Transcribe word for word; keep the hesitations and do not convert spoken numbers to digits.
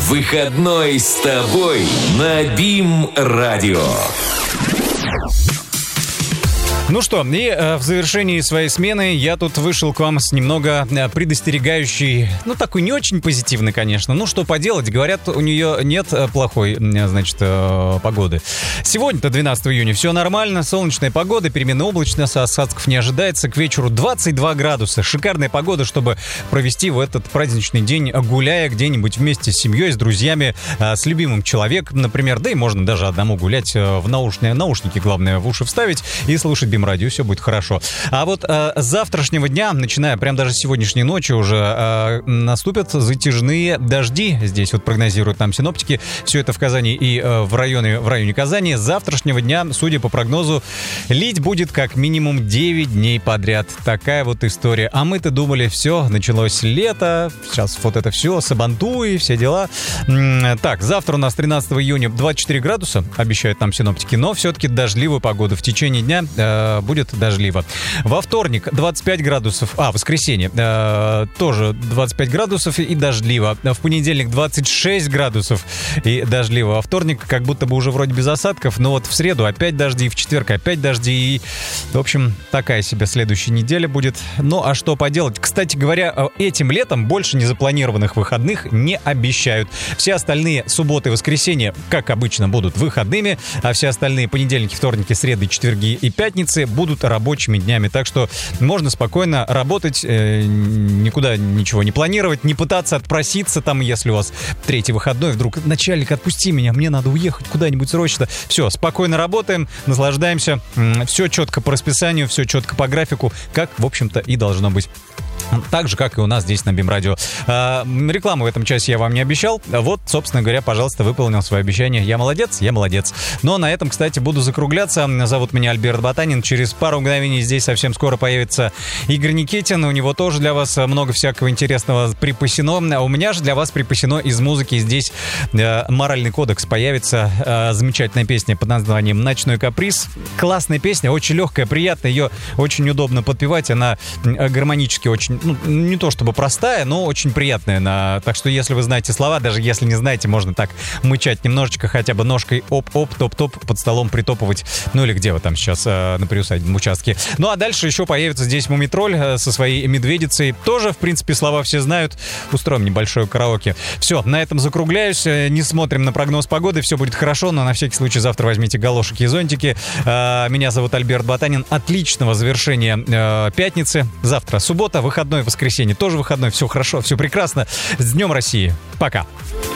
Выходной с тобой на БИМ-радио. Ну что, и э, в завершении своей смены я тут вышел к вам с немного э, предостерегающей, ну такой не очень позитивный, конечно. Ну что поделать, говорят, у нее нет э, плохой, э, значит, э, погоды. Сегодня-то двенадцатого июня все нормально, солнечная погода, переменно облачно, осадков не ожидается. К вечеру двадцать два градуса. Шикарная погода, чтобы провести в этот праздничный день, гуляя где-нибудь вместе с семьей, с друзьями, э, с любимым человеком, например. Да и можно даже одному гулять, э, в наушники, наушники, главное, в уши вставить и слушать БИМ-радио, все будет хорошо. А вот э, с завтрашнего дня, начиная прям даже с сегодняшней ночи уже, э, наступят затяжные дожди. Здесь вот прогнозируют нам синоптики. Все это в Казани и э, в, районе, в районе Казани. С завтрашнего дня, судя по прогнозу, лить будет как минимум девять дней подряд. Такая вот история. А мы-то думали, все, началось лето, сейчас вот это все, сабантуй, все дела. М-м, так, завтра у нас тринадцатого июня двадцать четыре градуса, обещают нам синоптики, но все-таки дождливую погоду. В течение дня э, будет дождливо. Во вторник двадцать пять градусов, а, воскресенье э, тоже двадцать пять градусов и дождливо. В понедельник двадцать шесть градусов и дождливо. Во вторник как будто бы уже вроде без осадков, но вот в среду опять дожди, в четверг опять дожди. И, в общем, такая себе следующая неделя будет. Ну, а что поделать? Кстати говоря, этим летом больше незапланированных выходных не обещают. Все остальные субботы и воскресенья, как обычно, будут выходными, а все остальные понедельники, вторники, среды, четверги и пятницы будут рабочими днями. Так что можно спокойно работать, э, никуда ничего не планировать, не пытаться отпроситься там, если у вас третий выходной, вдруг начальник, отпусти меня, мне надо уехать куда-нибудь срочно. Все, спокойно работаем, наслаждаемся. Все четко по расписанию, все четко по графику, как, в общем-то, и должно быть. Так же, как и у нас здесь на БИМ-радио. А, рекламу в этом часе я вам не обещал. Вот, собственно говоря, пожалуйста, выполнил свое обещание. Я молодец, я молодец. Но на этом, кстати, буду закругляться. Зовут меня Альберт Ботанин. Через пару мгновений здесь совсем скоро появится Игорь Никитин. У него тоже для вас много всякого интересного припасено. А у меня же для вас припасено из музыки. Здесь э, «Моральный кодекс» появится. Э, замечательная песня под названием «Ночной каприз». Классная песня, очень легкая, приятная. Ее очень удобно подпевать. Она э, гармонически очень... Ну, не то чтобы простая, но очень приятная. На... Так что, если вы знаете слова, даже если не знаете, можно так мычать немножечко, хотя бы ножкой оп-оп, топ-топ, под столом притопывать. Ну или где вы там сейчас, э, на приусадебном участке. Ну а дальше еще появится здесь Мумитроль э, со своей медведицей. Тоже, в принципе, слова все знают. Устроим небольшое караоке. Все, на этом закругляюсь. Э, не смотрим на прогноз погоды, все будет хорошо, но на всякий случай завтра возьмите галошики и зонтики. Э, меня зовут Альберт Ботанин. Отличного завершения э, пятницы. Завтра суббота, выходной, воскресенье тоже выходной. Все хорошо, все прекрасно. С Днем России. Пока.